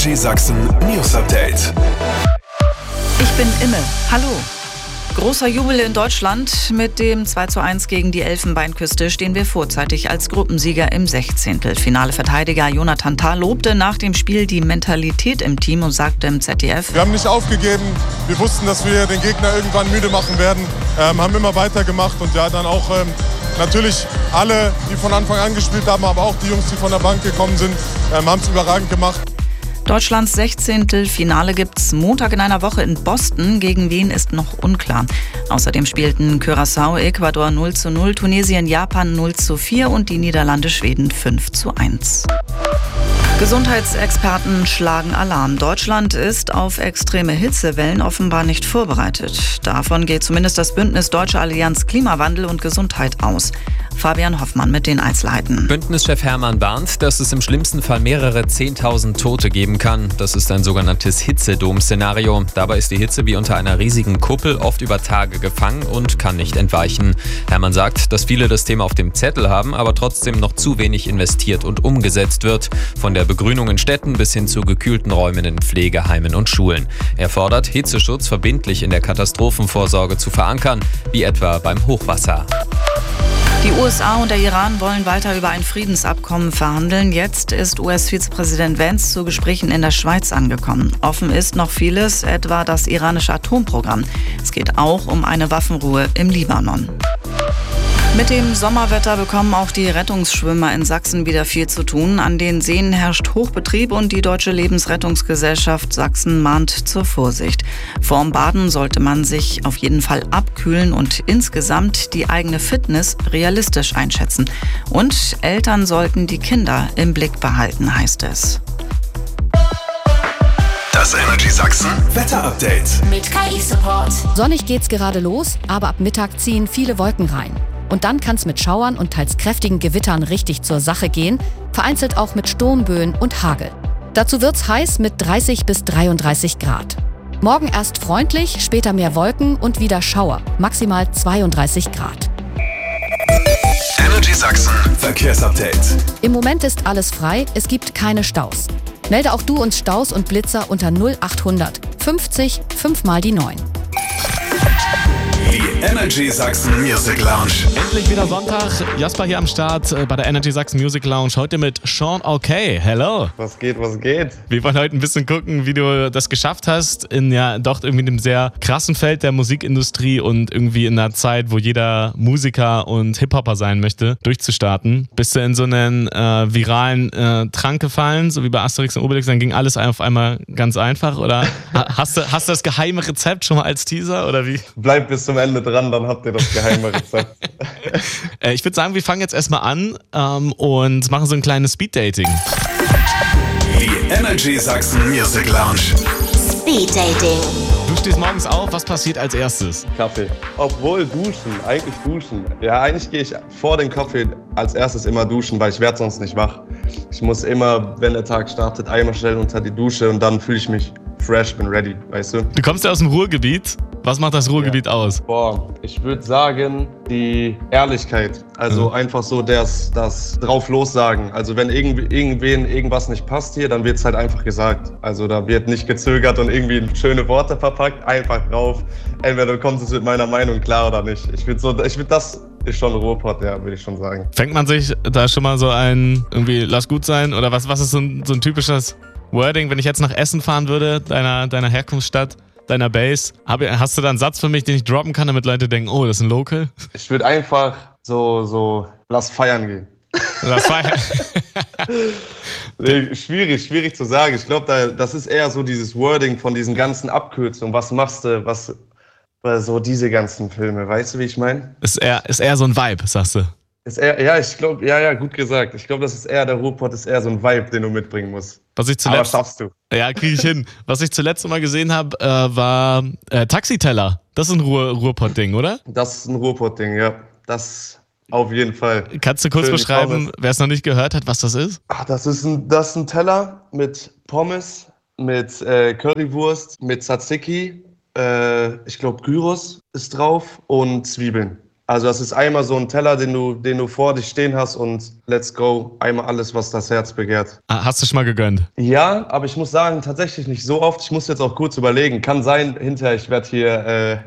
Energy Sachsen News Update. Ich bin Imme. Hallo. Großer Jubel in Deutschland. Mit dem 2:1 gegen die Elfenbeinküste stehen wir vorzeitig als Gruppensieger im 16. Finale. Verteidiger Jonathan Tah lobte nach dem Spiel die Mentalität im Team und sagte im ZDF: Wir haben nicht aufgegeben. Wir wussten, dass wir den Gegner irgendwann müde machen werden. Haben immer weitergemacht und ja, dann auch natürlich alle, die von Anfang an gespielt haben, aber auch die Jungs, die von der Bank gekommen sind, haben es überragend gemacht. Deutschlands 16. Finale gibt's Montag in einer Woche in Boston. Gegen wen ist noch unklar. Außerdem spielten Curaçao, Ecuador 0:0, Tunesien, Japan 0:4 und die Niederlande, Schweden 5:1. Gesundheitsexperten schlagen Alarm. Deutschland ist auf extreme Hitzewellen offenbar nicht vorbereitet. Davon geht zumindest das Bündnis Deutsche Allianz Klimawandel und Gesundheit aus. Fabian Hoffmann mit den Einzelheiten. Bündnischef Hermann warnt, dass es im schlimmsten Fall mehrere 10.000 Tote geben kann. Das ist ein sogenanntes Hitzedom-Szenario. Dabei ist die Hitze wie unter einer riesigen Kuppel oft über Tage gefangen und kann nicht entweichen. Hermann sagt, dass viele das Thema auf dem Zettel haben, aber trotzdem noch zu wenig investiert und umgesetzt wird. Von der Begrünung in Städten bis hin zu gekühlten Räumen in Pflegeheimen und Schulen. Er fordert, Hitzeschutz verbindlich in der Katastrophenvorsorge zu verankern, wie etwa beim Hochwasser. Die USA und der Iran wollen weiter über ein Friedensabkommen verhandeln. Jetzt ist US-Vizepräsident Vance zu Gesprächen in der Schweiz angekommen. Offen ist noch vieles, etwa das iranische Atomprogramm. Es geht auch um eine Waffenruhe im Libanon. Mit dem Sommerwetter bekommen auch die Rettungsschwimmer in Sachsen wieder viel zu tun. An den Seen herrscht Hochbetrieb und die Deutsche Lebensrettungsgesellschaft Sachsen mahnt zur Vorsicht. Vorm Baden sollte man sich auf jeden Fall abkühlen und insgesamt die eigene Fitness realistisch einschätzen. Und Eltern sollten die Kinder im Blick behalten, heißt es. Das Energy Sachsen Wetter Update mit KI-Support. Sonnig geht's gerade los, aber ab Mittag ziehen viele Wolken rein. Und dann kann es mit Schauern und teils kräftigen Gewittern richtig zur Sache gehen, vereinzelt auch mit Sturmböen und Hagel. Dazu wird's heiß mit 30 bis 33 Grad. Morgen erst freundlich, später mehr Wolken und wieder Schauer, maximal 32 Grad. Energy Sachsen Verkehrsupdate. Im Moment ist alles frei, es gibt keine Staus. Melde auch du uns Staus und Blitzer unter 0800 50 5 mal die 9. Die Energy Sachsen Music Lounge. Endlich wieder Sonntag. Jasper hier am Start bei der Energy Sachsen Music Lounge. Heute mit Sean Okay. Hello. Was geht, was geht? Wir wollen heute ein bisschen gucken, wie du das geschafft hast, in ja doch irgendwie einem sehr krassen Feld der Musikindustrie und irgendwie in einer Zeit, wo jeder Musiker und Hip-Hopper sein möchte, durchzustarten. Bist du in so einen viralen Trank gefallen, so wie bei Asterix und Obelix, dann ging alles auf einmal ganz einfach? Oder hast du das geheime Rezept schon mal als Teaser oder wie? Bleibt bis zum Ende dran, dann habt ihr das geheime Rezept. Ich würde sagen, wir fangen jetzt erstmal an und machen so ein kleines Speed-Dating. Die Energy Sachsen Music Lounge. Speed Dating. Du stehst morgens auf, was passiert als erstes? Kaffee. Obwohl eigentlich duschen. Ja, eigentlich gehe ich vor dem Kaffee als erstes immer duschen, weil ich werde sonst nicht wach. Ich muss immer, wenn der Tag startet, Eimer stellen unter die Dusche und dann fühle ich mich fresh, bin ready, weißt du? Du kommst ja aus dem Ruhrgebiet. Was macht das Ruhrgebiet aus? Boah, ich würde sagen, die Ehrlichkeit. Also einfach so das drauf lossagen. Also wenn irgendwen irgendwas nicht passt hier, dann wird es halt einfach gesagt. Also da wird nicht gezögert und irgendwie schöne Worte verpackt, einfach drauf. Entweder du kommst jetzt mit meiner Meinung klar oder nicht. Das ist schon Ruhrpott, ja, würde ich schon sagen. Fängt man sich da schon mal so ein, irgendwie, lass gut sein? Oder was ist so ein typisches Wording, wenn ich jetzt nach Essen fahren würde, deiner Herkunftsstadt, deiner Base? Hast du da einen Satz für mich, den ich droppen kann, damit Leute denken, oh, das ist ein Local? Ich würde einfach so, lass feiern gehen. Lass feiern? Nee, schwierig zu sagen. Ich glaube, das ist eher so dieses Wording von diesen ganzen Abkürzungen. Was machst du, so diese ganzen Filme. Weißt du, wie ich meine? Ist eher so ein Vibe, sagst du? Ist eher, ja, ich glaube, ja, gut gesagt. Ich glaube, das ist eher, der Ruhrpott ist eher so ein Vibe, den du mitbringen musst. Aber schaffst du. Ja, kriege ich hin. Was ich zuletzt mal gesehen habe, war Taxiteller. Das ist ein Ruhrpott-Ding, oder? Das ist ein Ruhrpott-Ding, ja. Das auf jeden Fall. Kannst du kurz beschreiben, wer es noch nicht gehört hat, was das ist? Das ist ein Teller mit Pommes, mit Currywurst, mit Tzatziki, ich glaube Gyros ist drauf und Zwiebeln. Also das ist einmal so ein Teller, den du vor dich stehen hast und let's go, einmal alles, was das Herz begehrt. Hast du schon mal gegönnt? Ja, aber ich muss sagen, tatsächlich nicht so oft. Ich muss jetzt auch kurz überlegen. Kann sein, hinterher, ich werde hier,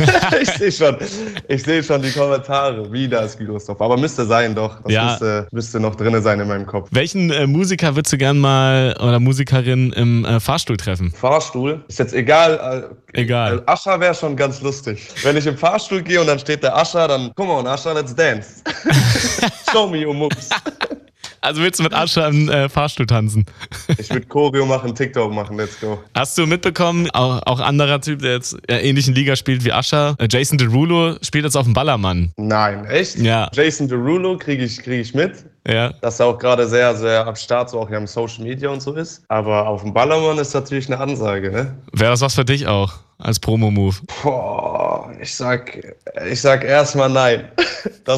ich sehe schon die Kommentare, wie da ist Gyros drauf. Aber müsste sein doch, das müsste noch drin sein in meinem Kopf. Welchen Musiker würdest du gern mal oder Musikerin im Fahrstuhl treffen? Fahrstuhl? Ist jetzt egal. Egal. Usher wäre schon ganz lustig. Wenn ich im Fahrstuhl gehe und dann steht der Usher, dann, come on Usher, let's dance. Show me your moves. Also willst du mit Usher im Fahrstuhl tanzen? Ich würde Choreo machen, TikTok machen, let's go. Hast du mitbekommen, auch anderer Typ, der jetzt in der ähnlichen Liga spielt wie Usher, Jason Derulo spielt jetzt auf dem Ballermann. Nein, echt? Ja. Jason Derulo krieg ich mit. Ja. Dass er auch gerade sehr, sehr am Start, so auch ja im Social Media und so ist. Aber auf dem Ballermann ist natürlich eine Ansage, ne? Wäre das was für dich auch als Promo-Move? Boah, ich sag erstmal nein. Da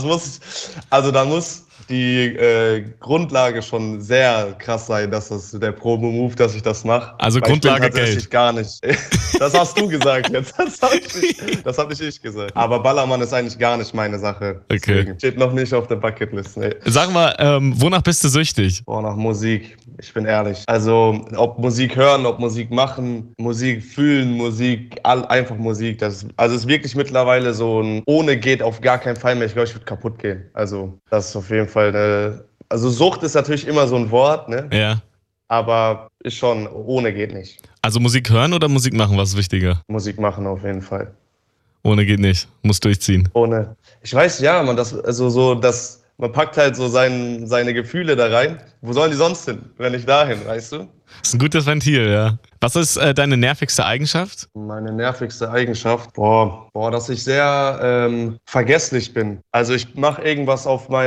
muss die Grundlage schon sehr krass sein, dass das der Promo-Move, dass ich das mache. Also weil Grundlage ich bin tatsächlich Geld. Gar nicht. Das hast du gesagt jetzt. Das hab nicht ich gesagt. Aber Ballermann ist eigentlich gar nicht meine Sache. Okay. Deswegen steht noch nicht auf der Bucketlist. Nee. Sag mal, wonach bist du süchtig? Boah, nach Musik. Ich bin ehrlich. Also, ob Musik hören, ob Musik machen, Musik fühlen, einfach Musik. Es ist wirklich mittlerweile so ein ohne geht auf gar keinen Fall mehr. Ich glaube, ich würde kaputt gehen. Also, das ist auf jeden Fall also Sucht ist natürlich immer so ein Wort, ne? Ja. Aber ist schon, ohne geht nicht. Also Musik hören oder Musik machen, was ist wichtiger? Musik machen auf jeden Fall. Ohne geht nicht, muss durchziehen. Ohne. Ich weiß, ja, man packt halt so seine Gefühle da rein. Wo sollen die sonst hin, wenn nicht dahin, weißt du? Das ist ein gutes Ventil, ja. Was ist deine nervigste Eigenschaft? Meine nervigste Eigenschaft? Dass ich sehr vergesslich bin. Also ich mache irgendwas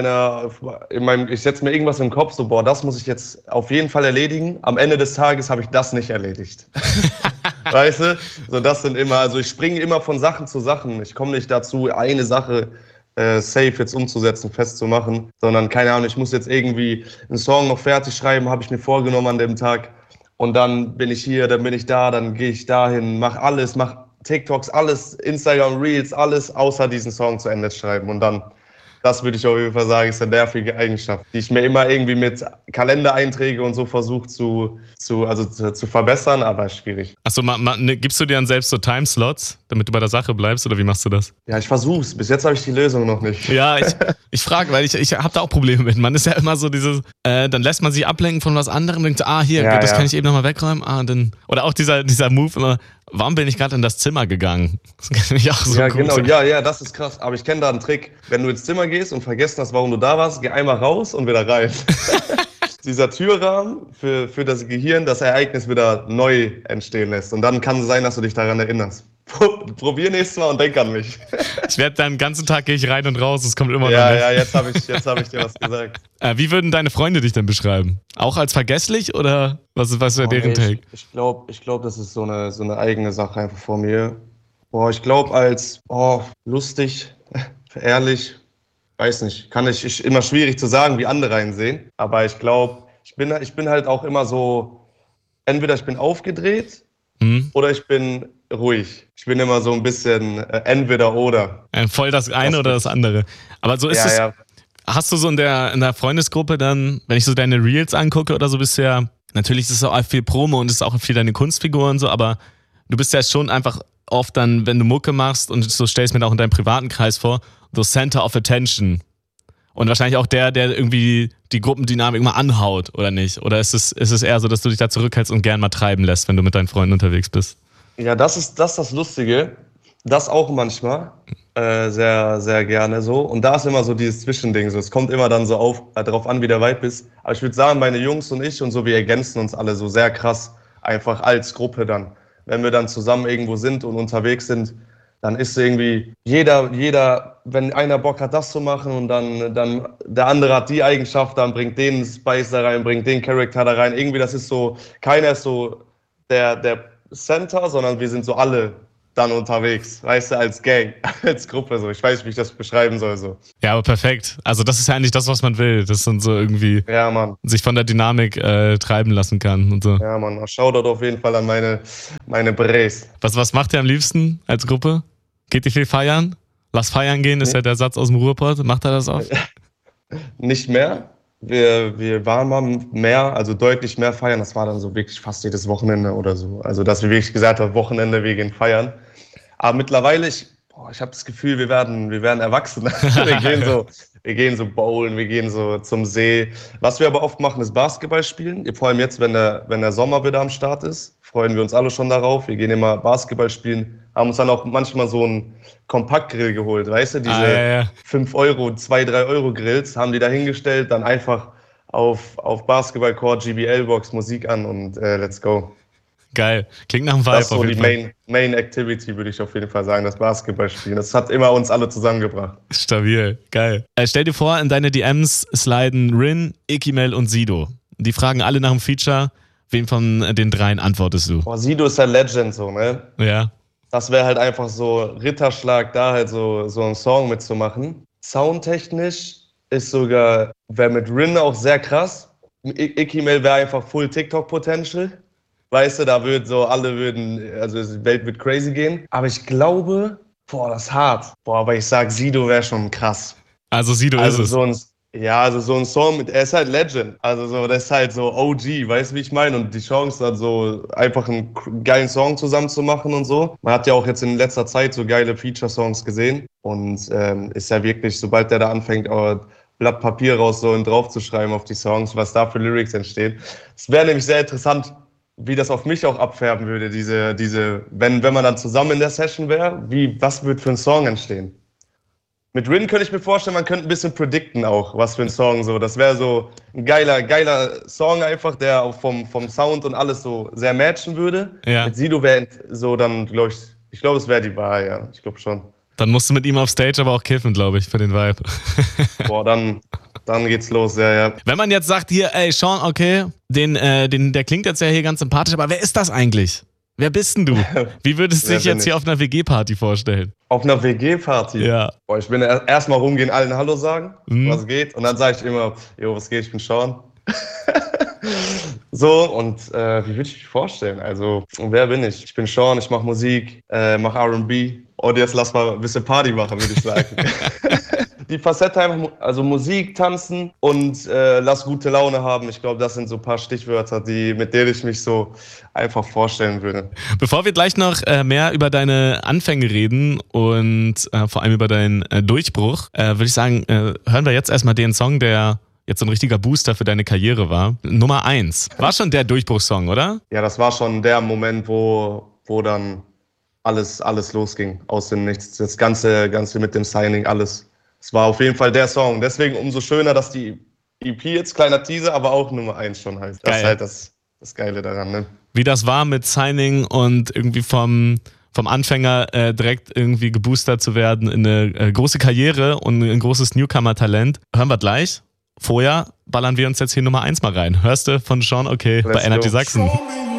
ich setze mir irgendwas im Kopf, so das muss ich jetzt auf jeden Fall erledigen. Am Ende des Tages habe ich das nicht erledigt. Weißt du? So das sind immer, also ich springe immer von Sachen zu Sachen. Ich komme nicht dazu, eine Sache safe jetzt umzusetzen, festzumachen, sondern keine Ahnung, ich muss jetzt irgendwie einen Song noch fertig schreiben, habe ich mir vorgenommen an dem Tag und dann bin ich hier, dann bin ich da, dann gehe ich dahin, mach TikToks, alles, Instagram Reels, alles außer diesen Song zu Ende schreiben und dann, das würde ich auf jeden Fall sagen, ist eine nervige Eigenschaft, die ich mir immer irgendwie mit Kalendereinträge und so versuche zu verbessern, aber schwierig. Achso, gibst du dir dann selbst so Timeslots, damit du bei der Sache bleibst, oder wie machst du das? Ja, ich versuch's. Bis jetzt habe ich die Lösung noch nicht. Ja, ich frage, weil ich habe da auch Probleme mit. Man ist ja immer so dieses, dann lässt man sich ablenken von was anderem, denkt so, das kann ich eben nochmal wegräumen. Oder auch dieser Move immer, warum bin ich gerade in das Zimmer gegangen? Das kann ich auch so ja, gut genau, sein. ja, das ist krass. Aber ich kenne da einen Trick. Wenn du ins Zimmer gehst und vergessen hast, warum du da warst, geh einmal raus und wieder rein. Dieser Türrahmen für das Gehirn das Ereignis wieder neu entstehen lässt. Und dann kann es sein, dass du dich daran erinnerst. Probier nächstes Mal und denk an mich. Ich werde dann den ganzen Tag gehe ich rein und raus, es kommt immer noch. Ja, jetzt hab ich dir was gesagt. Wie würden deine Freunde dich denn beschreiben? Auch als vergesslich oder was wäre deren Take? Ich glaube, das ist so eine eigene Sache einfach vor mir. Ich glaube als lustig, ehrlich, weiß nicht, ist immer schwierig zu sagen, wie andere einen sehen. Aber ich glaube, ich bin halt auch immer so, entweder ich bin aufgedreht oder ich bin ruhig. Ich bin immer so ein bisschen entweder oder. Voll das eine oder das andere. Aber so ist es. Ja. Hast du so in der Freundesgruppe dann, wenn ich so deine Reels angucke oder so bisher, natürlich ist es auch viel Promo und es ist auch viel deine Kunstfigur und so, aber du bist ja schon einfach oft dann, wenn du Mucke machst und so stellst mir auch in deinem privaten Kreis vor, so Center of Attention. Und wahrscheinlich auch der irgendwie die Gruppendynamik mal anhaut, oder nicht? Oder ist es eher so, dass du dich da zurückhältst und gern mal treiben lässt, wenn du mit deinen Freunden unterwegs bist? Ja, das ist das Lustige. Das auch manchmal. Sehr, sehr gerne so. Und da ist immer so dieses Zwischending. So. Es kommt immer dann so darauf an, wie der Vibe ist. Aber ich würde sagen, meine Jungs und ich und so, wir ergänzen uns alle so sehr krass. Einfach als Gruppe dann. Wenn wir dann zusammen irgendwo sind und unterwegs sind, dann ist irgendwie jeder, wenn einer Bock hat, das zu machen und dann der andere hat die Eigenschaft, dann bringt den Spice da rein, bringt den Charakter da rein. Irgendwie, das ist so, keiner ist so der Center, sondern wir sind so alle dann unterwegs, weißt du, als Gang, als Gruppe so. Ich weiß nicht, wie ich das beschreiben soll so. Ja, aber perfekt. Also das ist ja eigentlich das, was man will. Das sind so irgendwie sich von der Dynamik treiben lassen kann und so. Ja, Mann. Shoutout auf jeden Fall an meine Bres. Was macht ihr am liebsten als Gruppe? Geht ihr viel feiern? Lass feiern gehen, ist ja der Satz aus dem Ruhrpott. Macht er das auch? Nicht mehr. Wir waren mal mehr, also deutlich mehr feiern. Das war dann so wirklich fast jedes Wochenende oder so. Also, dass wir wirklich gesagt haben, Wochenende, wir gehen feiern. Aber mittlerweile, ich habe das Gefühl, wir werden erwachsen. Wir gehen so bowlen, wir gehen so zum See. Was wir aber oft machen, ist Basketball spielen. Vor allem jetzt, wenn der Sommer wieder am Start ist, freuen wir uns alle schon darauf. Wir gehen immer Basketball spielen, haben uns dann auch manchmal so einen Kompaktgrill geholt, weißt du? Diese 5 Euro, 2, 3 Euro Grills haben die da hingestellt, dann einfach auf Basketballcourt, GBL-Box, Musik an und let's go. Geil, klingt nach einem Vibe. Das ist so die Main Activity, würde ich auf jeden Fall sagen, das Basketballspielen. Das hat immer uns alle zusammengebracht. Stabil, geil. Stell dir vor, in deine DMs sliden Rin, Ikimel und Sido. Die fragen alle nach dem Feature. Wem von den dreien antwortest du? Boah, Sido ist ja Legend so, ne? Ja. Das wäre halt einfach so Ritterschlag, da halt so einen Song mitzumachen. Soundtechnisch wäre mit Rin auch sehr krass. Ikimel wäre einfach Full TikTok-Potential. Weißt du, alle also die Welt wird crazy gehen. Aber ich glaube, das ist hart. Aber ich sag, Sido wäre schon krass. Also Sido ist es. So ein Song er ist halt Legend. Also das ist halt so OG, weißt du, wie ich meine? Und die Chance dann so einfach einen geilen Song zusammen zu machen und so. Man hat ja auch jetzt in letzter Zeit so geile Feature-Songs gesehen. Und ist ja wirklich, sobald der da anfängt, Blatt Papier raus so und drauf zu schreiben auf die Songs, was da für Lyrics entstehen. Es wäre nämlich sehr interessant, wie das auf mich auch abfärben würde, wenn man dann zusammen in der Session wäre, was wird für ein Song entstehen? Mit Rin könnte ich mir vorstellen, man könnte ein bisschen predikten auch, was für ein Song so. Das wäre so ein geiler Song einfach, der auch vom Sound und alles so sehr matchen würde. Ja. Mit Sido wäre so dann, glaube ich glaube, es wäre die Wahl, ja. Ich glaube schon. Dann musst du mit ihm auf Stage aber auch kiffen, glaube ich, für den Vibe. Boah, dann geht's los, ja. Wenn man jetzt sagt, hier, ey, Sean, okay, der klingt jetzt ja hier ganz sympathisch, aber wer ist das eigentlich? Wer bist denn du? Wie würdest du dich jetzt hier auf einer WG-Party vorstellen? Auf einer WG-Party? Ja. Boah, ich bin erstmal rumgehen, allen Hallo sagen, was geht. Und dann sage ich immer, jo, was geht, ich bin Sean. So, und wie würde ich mich vorstellen? Also, wer bin ich? Ich bin Sean, ich mache Musik, mache R&B. Und jetzt lass mal ein bisschen Party machen, würde ich sagen. Die Facette einfach, also Musik, Tanzen und lass gute Laune haben. Ich glaube, das sind so ein paar Stichwörter, mit denen ich mich so einfach vorstellen würde. Bevor wir gleich noch mehr über deine Anfänge reden und vor allem über deinen Durchbruch, würde ich sagen, hören wir jetzt erstmal den Song, der jetzt so ein richtiger Booster für deine Karriere war. Nummer 1. War schon der Durchbruchssong, oder? Ja, das war schon der Moment, wo dann alles losging aus dem Nichts. Das Ganze mit dem Signing, alles. Es war auf jeden Fall der Song. Deswegen umso schöner, dass die EP jetzt, kleiner Teaser, aber auch Nummer 1 schon halt. Das ist halt das Geile daran, ne? Wie das war mit Signing und irgendwie vom Anfänger direkt irgendwie geboostert zu werden in eine große Karriere und ein großes Newcomer-Talent. Hören wir gleich. Vorher ballern wir uns jetzt hier Nummer 1 mal rein. Hörst du von Sean, okay, bei Energy Sachsen.